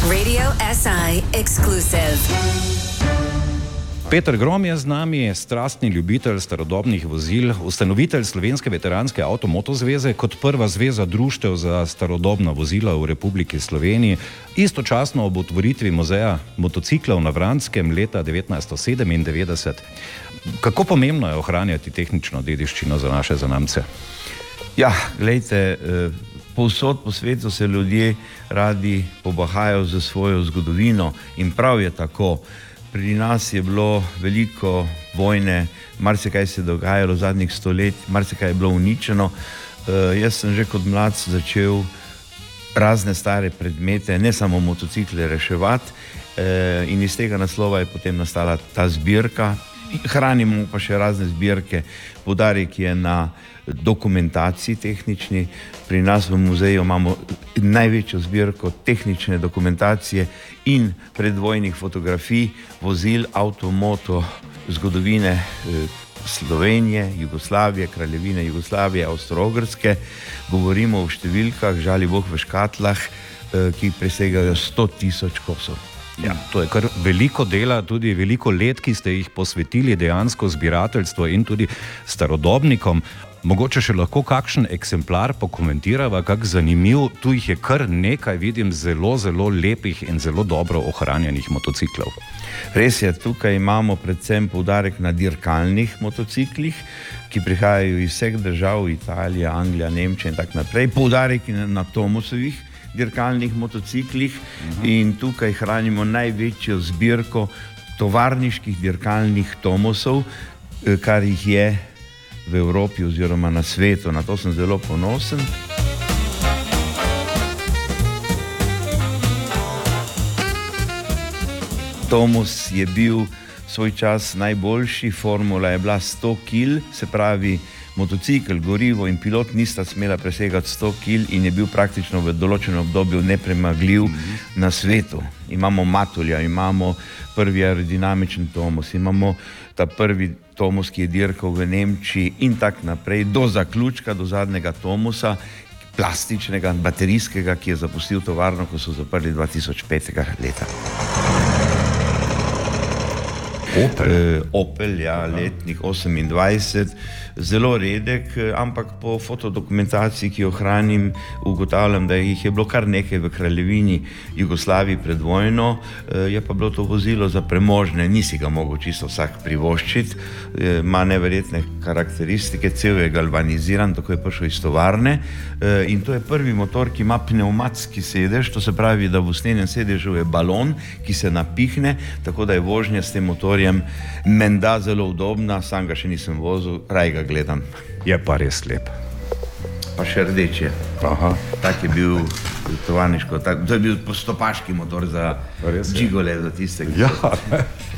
Radio SI exclusive. Peter Grom je z nami, strastni ljubitelj starodobnih vozil, ustanovitelj Slovenske veteranske avtomoto zveze kot prva zveza društev za starodobna vozila v Republiki Sloveniji, istočasno ob otvoritvi muzeja motociklov na Vranskem leta 1997. Kako pomembno je ohranjati tehnično dediščino za naše zanamce? Ja, glejte, povsod po svetu se ljudje radi pobahajo za svojo zgodovino in prav je tako. Pri nas je bilo veliko vojne, marsikaj se je dogajalo v zadnjih stoletjih, marsikaj je bilo uničeno. Jaz sem že kot mlad začel razne stare predmete, ne samo motocikle, reševati in iz tega naslova je potem nastala ta zbirka. Hranimo pa še razne zbirke, poudarek je na dokumentaciji tehnični. Pri nas v muzeju imamo največjo zbirko tehnične dokumentacije in predvojnih fotografij, vozil, avtomoto, zgodovine Slovenije, Jugoslavije, Kraljevine Jugoslavije, Avstro-Ogrske. Govorimo o številkah, žali Bog, v škatlah, ki presegajo 100.000 kosov. Ja, to je kar veliko dela, tudi veliko let, ki ste jih posvetili dejansko zbirateljstvu in tudi starodobnikom. Mogoče še lahko kakšen eksemplar pokomentirava, kak zanimiv, tu jih je kar nekaj, vidim, zelo, zelo lepih in zelo dobro ohranjenih motociklov. Res je, tukaj imamo predvsem poudarek na dirkalnih motociklih, ki prihajajo iz vseh držav, Italija, Anglija, Nemčija in tako naprej. Poudarek na Tomosovih dirkalnih motociklih in tukaj hranimo največjo zbirko tovarniških dirkalnih Tomosov, kar jih je v Evropi oziroma na svetu. Na to sem zelo ponosen. Tomos je bil svoj čas najboljši, formula je bila 100 kil, se pravi motocikl, gorivo in pilot nista smela presegati 100 kil in je bil praktično v določenem obdobju nepremagljiv na svetu. Imamo Matulja, imamo prvi aerodinamičen Tomos, imamo ta prvi Tomos, ki je dirkal v Nemčiji in tak naprej, do zaključka, do zadnjega Tomosa, plastičnega, baterijskega, ki je zapustil tovarno, ko so zaprli 2005. leta. Opel, ja, letnik 28, zelo redek, ampak po fotodokumentaciji, ki jo hranim, ugotavljam, da jih je bilo kar nekaj v Kraljevini Jugoslaviji pred vojno, je pa bilo to vozilo za premožne, nisi ga mogel čisto vsak privoščiti, ima neverjetne karakteristike, cel je galvaniziran, tako je prišel iz tovarne in to je prvi motor, ki ima pnevmatski sedež, to se pravi, da v usnjenem sedežu je balon, ki se napihne, tako da je vožnja s tem motorjem menda zelo udobna, sam ga še nisem vozil, raj ga gledam. Je pa res lep. Pa še rdeč je. Tak je bil tovarniško, to je bil stopaški motor za džigole, za tiste. Ja.